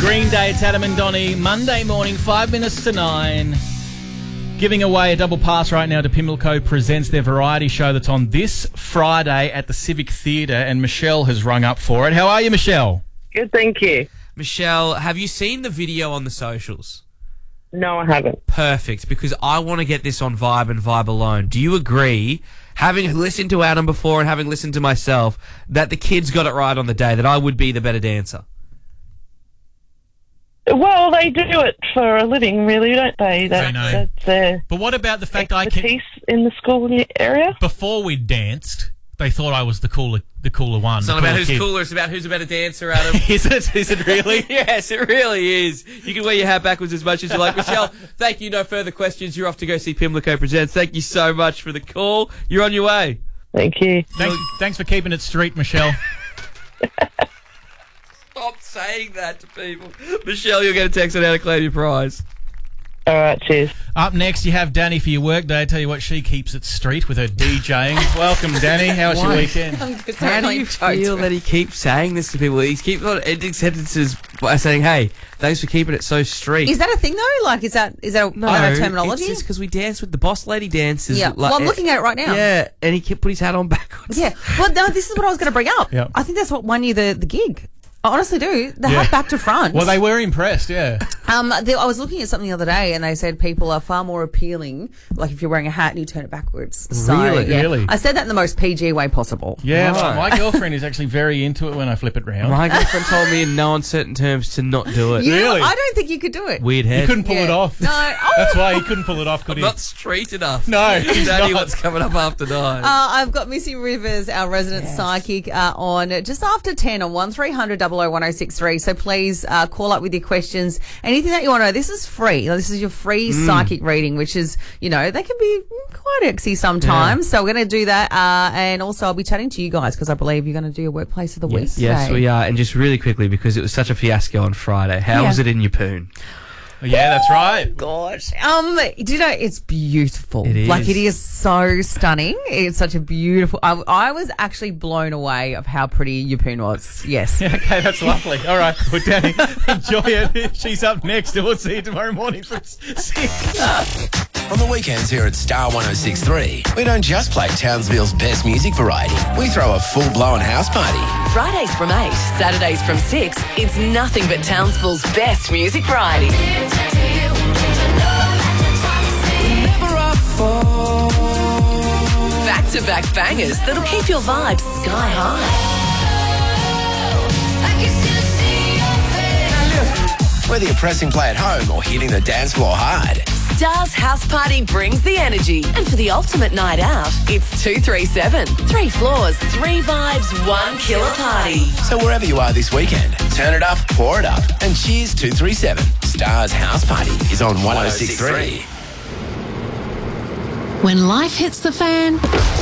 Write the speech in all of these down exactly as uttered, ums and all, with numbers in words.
Green Day, it's Adam and Donnie. Monday morning, five minutes to nine. Giving away a double pass right now to Pimlico Presents, their variety show that's on this Friday at the Civic Theatre, and Michelle has rung up for it. How are you, Michelle? Good, thank you. Michelle, have you seen the video on the socials? No, I haven't. Perfect, because I want to get this on Vibe and Vibe alone. Do you agree, having listened to Adam before and having listened to myself, that the kids got it right on the day, that I would be the better dancer? Well, they do it for a living, really, don't they? That, I know. That's their But what about the fact I expertise can... in the school area. Before we danced, they thought I was the cooler the cooler one. It's not the about cooler who's kid. cooler, it's about who's a better dancer, Adam. Is it? Is it really? Yes, it really is. You can wear your hat backwards as much as you like. Michelle, thank you. No further questions. You're off to go see Pimlico Presents. Thank you so much for the call. You're on your way. Thank you. Thanks, thanks for keeping it street, Michelle. Stop saying that to people. Michelle, you'll get a text on how to claim your prize. All right, cheers. Up next, you have Danny for your work day. I tell you what, she keeps it street with her DJing. Welcome, Danny. How was your Why? weekend? How do you feel that he keeps saying this to people? He keeps on ending sentences by saying, hey, thanks for keeping it so street. Is that a thing though? Like, is that is that a, no, a terminology? it's just because we dance with the boss lady dances. Yeah. Like, Well, I'm looking at it right now. Yeah, and he kept put his hat on backwards. Yeah. Well, no, this is what I was going to bring up. Yeah. I think that's what won you the, the gig. I honestly do. The Yeah. hat back to front. Well, they were impressed, yeah. Um, they, I was looking at something the other day, and they said people are far more appealing. Like if you're wearing a hat and you turn it backwards. So, Really? yeah. Really? I said that in the most P G way possible. Yeah, Right. my, my girlfriend is actually very into it when I flip it round. My girlfriend told me in no uncertain terms to not do it. You, Really? I don't think you could do it. Weird head. He couldn't pull Yeah. it off. No. Oh. That's why he couldn't pull it off, could he? Not street enough. No, he's Daddy, not. what's coming up after nine? Uh, I've got Missy Rivers, our resident psychic, uh, on just after ten on one three hundred double oh one oh six three. So please uh, call up with your questions. Anything that you want to know. This is free. This is your free Mm. psychic reading, which is, you know, they can be quite exy sometimes. Yeah. So we're going to do that. Uh, and also I'll be chatting to you guys because I believe you're going to do your workplace of the week Yes, today. we are. And just really quickly, because it was such a fiasco on Friday, how Yeah. was it in your poon? Yeah, that's right. Gosh. Um, do you know, it's beautiful. It is. Like, it is so stunning. It's such a beautiful... I, I was actually blown away of how pretty Yapoon was. Yes. Okay, that's lovely. All right, well, Danny, enjoy it. She's up next, and we'll see you tomorrow morning from six. On the weekends here at Star one oh six three, we don't just play Townsville's best music variety. We throw a full-blown house party. Fridays from eight, Saturdays from six, it's nothing but Townsville's best music variety. Back-to-back bangers that'll keep your vibes sky high. Whether you're pressing play at home or hitting the dance floor hard. Star's House Party brings the energy. And for the ultimate night out, it's two three seven. Three floors, three vibes, one killer party. So wherever you are this weekend, turn it up, pour it up, and cheers two three seven. Star's House Party is on one oh six three. When life hits the fan,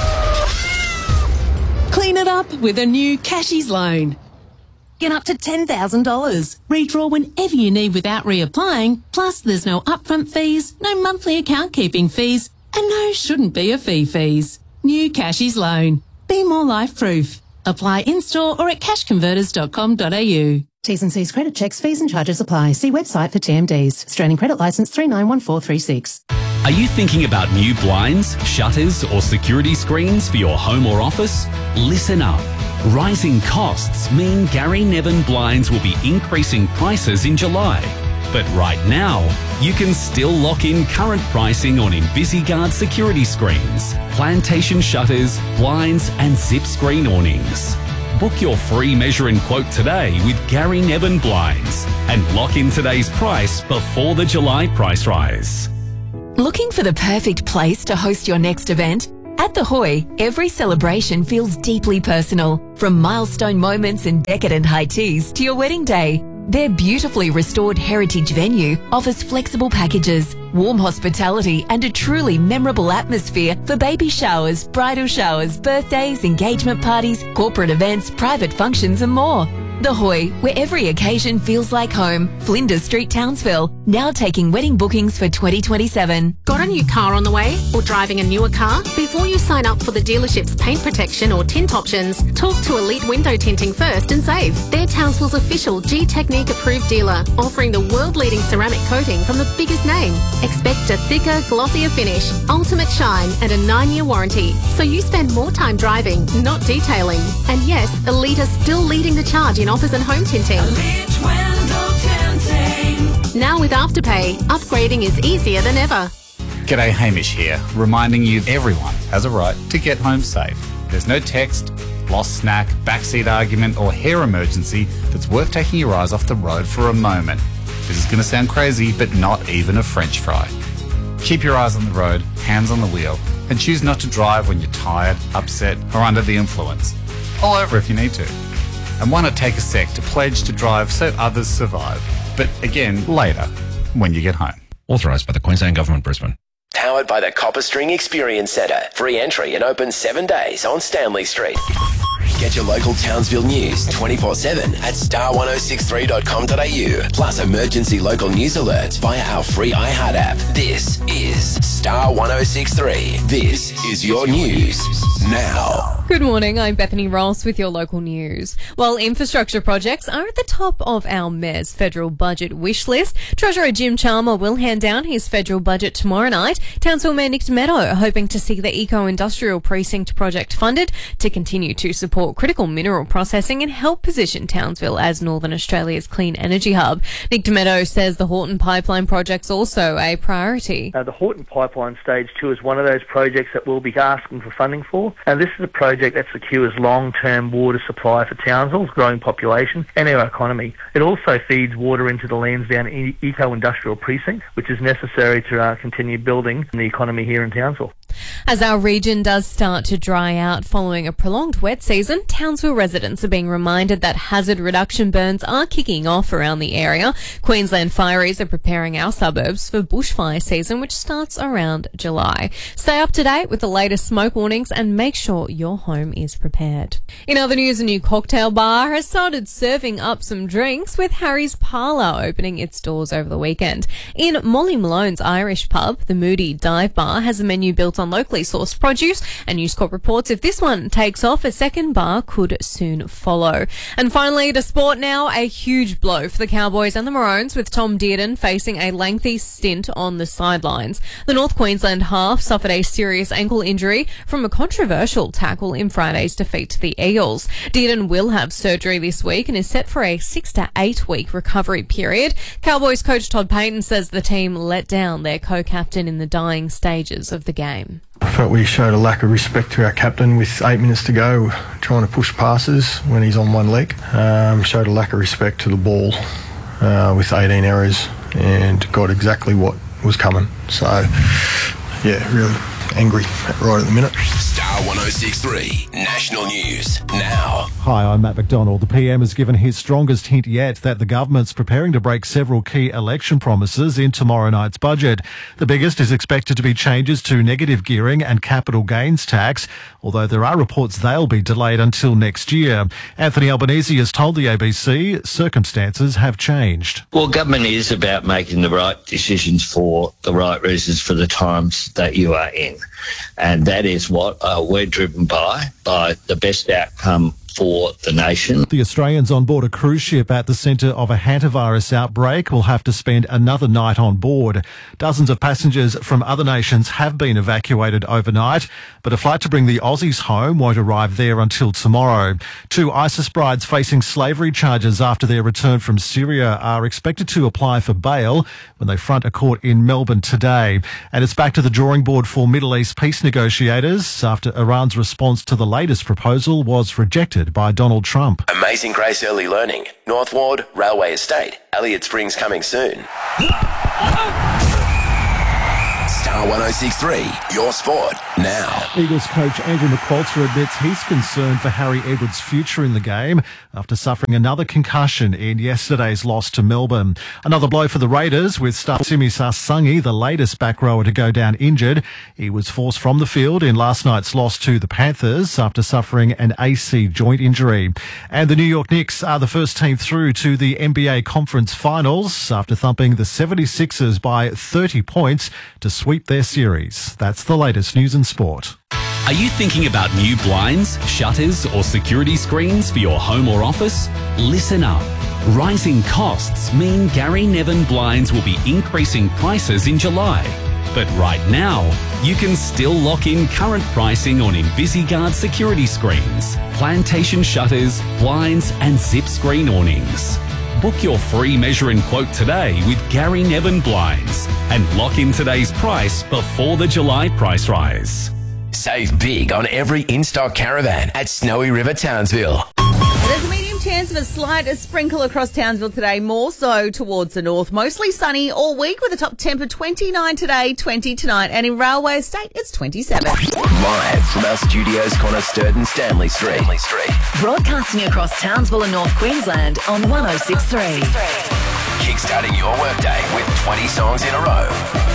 clean it up with a new Cashies loan. Get up to ten thousand dollars. Redraw whenever you need without reapplying. Plus, there's no upfront fees, no monthly account keeping fees, and no shouldn't be a fee fees. New Cashies loan. Be more life proof. Apply in-store or at cash converters dot com dot a u. T's and C's credit checks, fees and charges apply. See website for T M Ds. Australian Credit Licence three nine one four three six. Are you thinking about new blinds, shutters, or security screens for your home or office? Listen up. Rising costs mean Gary Nevin Blinds will be increasing prices in July. But right now, you can still lock in current pricing on InvisiGuard security screens, plantation shutters, blinds, and zip screen awnings. Book your free measure and quote today with Gary Nevin Blinds and lock in today's price before the July price rise. Looking for the perfect place to host your next event? At The Hoy, every celebration feels deeply personal. From milestone moments and decadent high teas to your wedding day, their beautifully restored heritage venue offers flexible packages, warm hospitality and a truly memorable atmosphere for baby showers, bridal showers, birthdays, engagement parties, corporate events, private functions and more. The Hoy, where every occasion feels like home. Flinders Street, Townsville. Now taking wedding bookings for twenty twenty-seven. Got a new car on the way or driving a newer car? Before you sign up for the dealership's paint protection or tint options, talk to Elite Window Tinting first and save. They're Townsville's official G-Technique approved dealer, offering the world-leading ceramic coating from the biggest name. Expect a thicker, glossier finish, ultimate shine and a nine-year warranty. So you spend more time driving, not detailing. And yes, Elite are still leading the charge in offers and home tinting. Elite Window Tinting. Now with Afterpay, upgrading is easier than ever. G'day, Hamish here, reminding you everyone has a right to get home safe. There's no text, lost snack, backseat argument or hair emergency that's worth taking your eyes off the road for a moment. This is going to sound crazy, but not even a French fry. Keep your eyes on the road, hands on the wheel, and choose not to drive when you're tired, upset or under the influence. Pull over if you need to. And why not take a sec to pledge to drive so others survive? But again, later, when you get home. Authorised by the Queensland Government, Brisbane. Powered by the Copper String Experience Centre. Free entry and open seven days on Stanley Street. Get your local Townsville news twenty-four seven at star one oh six three dot com dot a u. Plus emergency local news alerts via our free iHeart app. This is Star one oh six three. This is your news now. Good morning, I'm Bethany Ross with your local news. While infrastructure projects are at the top of our Mayor's federal budget wish list, Treasurer Jim Chalmer will hand down his federal budget tomorrow night. Townsville Mayor Nick Meadow hoping to see the Eco-Industrial Precinct project funded to continue to support critical mineral processing and help position Townsville as Northern Australia's clean energy hub. Nick Meadow says the Horton Pipeline project's also a priority. Uh, the Horton Pipeline Stage two is one of those projects that we'll be asking for funding for, and this is a project that secures long-term water supply for Townsville's growing population and our economy. It also feeds water into the Lansdowne e- Eco-Industrial Precinct, which is necessary to uh, continue building the economy here in Townsville. As our region does start to dry out following a prolonged wet season, Townsville residents are being reminded that hazard reduction burns are kicking off around the area. Queensland Fireys are preparing our suburbs for bushfire season, which starts around July. Stay up to date with the latest smoke warnings and make sure your home is prepared. In other news, a new cocktail bar has started serving up some drinks, with Harry's Parlour opening its doors over the weekend. In Molly Malone's Irish pub, the Moody Dive Bar has a menu built on locally sourced produce, and News Corp reports if this one takes off, a second bar could soon follow. And finally, to sport now, a huge blow for the Cowboys and the Maroons, with Tom Dearden facing a lengthy stint on the sidelines. The North Queensland half suffered a serious ankle injury from a controversial tackle in Friday's defeat to the Eagles. Dearden will have surgery this week and is set for a six to eight week recovery period. Cowboys coach Todd Payton says the team let down their co-captain in the dying stages of the game. I felt we showed a lack of respect to our captain with eight minutes to go, trying to push passes when he's on one leg. Um, showed a lack of respect to the ball uh, with eighteen errors and got exactly what was coming. So, yeah, really angry right at the minute. Star one oh six three National News now. Hi, I'm Matt McDonald. The P M has given his strongest hint yet that the government's preparing to break several key election promises in tomorrow night's budget. The biggest is expected to be changes to negative gearing and capital gains tax, although there are reports they'll be delayed until next year. Anthony Albanese has told the A B C circumstances have changed. Well, government is about making the right decisions for the right reasons for the times that you are in. And that is what uh, we're driven by, by the best outcome for the nation. The Australians on board a cruise ship at the centre of a hantavirus outbreak will have to spend another night on board. Dozens of passengers from other nations have been evacuated overnight, but a flight to bring the Aussies home won't arrive there until tomorrow. Two ISIS brides facing slavery charges after their return from Syria are expected to apply for bail when they front a court in Melbourne today. And it's back to the drawing board for Middle East peace negotiators after Iran's response to the latest proposal was rejected by Donald Trump. Amazing Grace Early Learning, North Ward, Railway Estate, Elliott Springs coming soon. Star one oh six three, your sport. now. Eagles coach Andrew McQualter admits he's concerned for Harry Edwards' future in the game after suffering another concussion in yesterday's loss to Melbourne. Another blow for the Raiders with star Simi Sasangi, the latest back rower to go down injured. He was forced from the field in last night's loss to the Panthers after suffering an A C joint injury. And the New York Knicks are the first team through to the N B A Conference Finals after thumping the seventy-sixers by thirty points to sweep their series. That's the latest news and sport. Are you thinking about new blinds, shutters, or security screens for your home or office? Listen up. Rising costs mean Gary Nevin Blinds will be increasing prices in July. But right now, you can still lock in current pricing on InvisiGuard security screens, plantation shutters, blinds, and zip screen awnings. Book your free measure and quote today with Gary Nevin Blinds and lock in today's price before the July price rise. Save big on every in-stock caravan at Snowy River Townsville. There's a medium chance of a slight sprinkle across Townsville today, more so towards the north. Mostly sunny all week with a top temp of twenty-nine today, twenty tonight. And in Railway Estate, it's twenty-seven. Live from our studios corner Sturton Stanley Street. Stanley Street. Broadcasting across Townsville and North Queensland on one oh six point three. Kickstarting your workday with twenty songs in a row.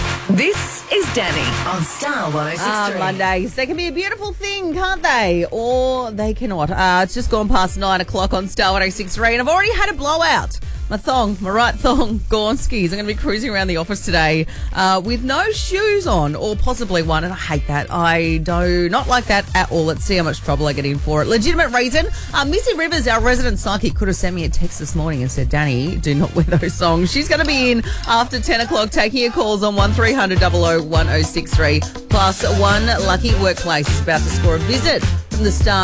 This is Danny on Star one oh six point Ah, three. Mondays. They can be a beautiful thing, can't they? Or they cannot. Uh, it's just gone past nine o'clock on Star one oh six point three, and I've already had a blowout. My thong, my right thong, gone skis. I'm going to be cruising around the office today uh, with no shoes on, or possibly one, and I hate that. I do not like that at all. Let's see how much trouble I get in for it. Legitimate reason. Uh, Missy Rivers, our resident psychic, could have sent me a text this morning and said, Danny, do not wear those songs. She's going to be in after ten o'clock, taking your calls on one three hundred, oh oh, one oh six three. Plus, one lucky workplace is about to score a visit from the Star